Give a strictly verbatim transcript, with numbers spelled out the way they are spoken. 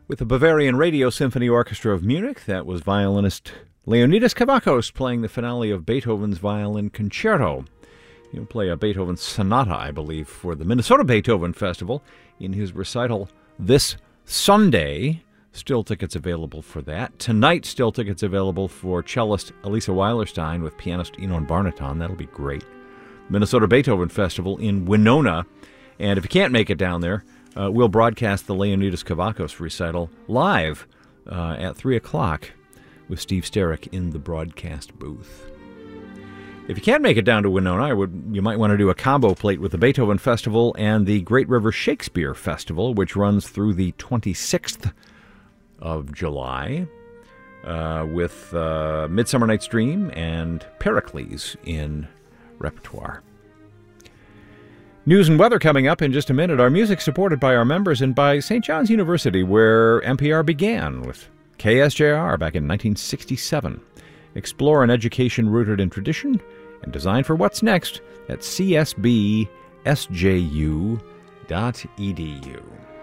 With the Bavarian Radio Symphony Orchestra of Munich, that was violinist Leonidas Kavakos playing the finale of Beethoven's Violin Concerto. He'll play a Beethoven sonata, I believe, for the Minnesota Beethoven Festival in his recital this Sunday. Still tickets available for that. Tonight, still tickets available for cellist Elisa Weilerstein with pianist Enon Barnaton. That'll be great. Minnesota Beethoven Festival in Winona. And if you can't make it down there, uh, we'll broadcast the Leonidas Kavakos recital live uh, at three o'clock with Steve Sterrick in the broadcast booth. If you can't make it down to Winona, I would, you might want to do a combo plate with the Beethoven Festival and the Great River Shakespeare Festival, which runs through the twenty-sixth of July, uh, with uh, Midsummer Night's Dream and Pericles in repertoire. News and weather coming up in just a minute. Our music supported by our members and by Saint John's University, where N P R began with K S J R back in nineteen sixty-seven. Explore an education rooted in tradition and design for what's next at c s b s j u dot e d u.